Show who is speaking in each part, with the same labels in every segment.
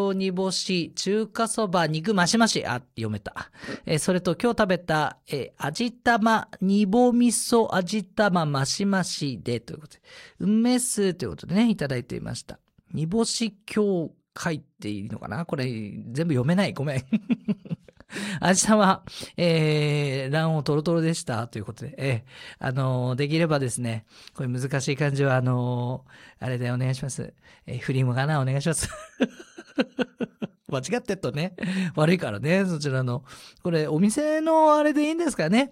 Speaker 1: 噌煮干し、中華そば、肉マシマシ。あ、読めた。それと今日食べた、味玉、煮ぼ味噌、味玉、マシマシで、ということで、梅酢ということでね、いただいていました。煮干し協会っていいのかなこれ、全部読めない。ごめん。味玉、卵黄トロトロでした。ということで、できればですね、これ難しい漢字は、あれでお願いします。フリムかなお願いします。間違ってっとね、悪いからね、そちらの。これ、お店のあれでいいんですかね。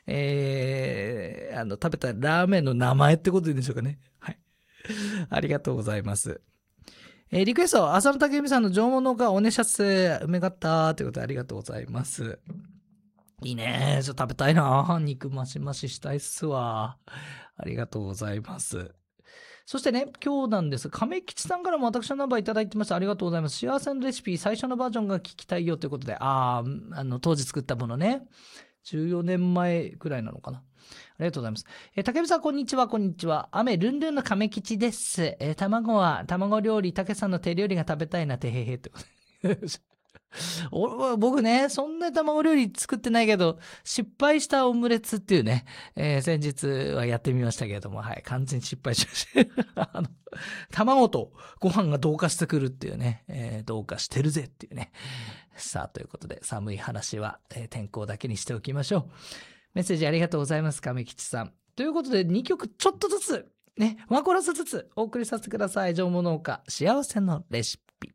Speaker 1: 食べたラーメンの名前ってことでいいんでしょうかね。はい。ありがとうございます。リクエスト、浅野武美さんの縄文がおねしゃす、梅がったということでありがとうございます。いいね。ちょっと食べたいな。肉マシマシしたいっすわ。ありがとうございます。そしてね、今日なんです。亀吉さんからも私のナンバーいただいてました。ありがとうございます。幸せのレシピ、最初のバージョンが聞きたいよということで、当時作ったものね。14年前くらいなのかな。ありがとうございます。竹部さん、こんにちは、こんにちは。雨、ルンルンの亀吉です。卵料理、竹さんの手料理が食べたいな、てへへってことで。僕ね、そんな卵料理作ってないけど、失敗したオムレツっていうね、先日はやってみましたけれども、はい、完全に失敗しました。卵とご飯が同化してくるっていうね、同化してるぜっていうね。さあ、ということで、寒い話は、天候だけにしておきましょう。メッセージありがとうございます、亀吉さん。ということで、2曲ちょっとずつ、ね、ワンコーラスずつお送りさせてください。縄文農家、幸せのレシピ。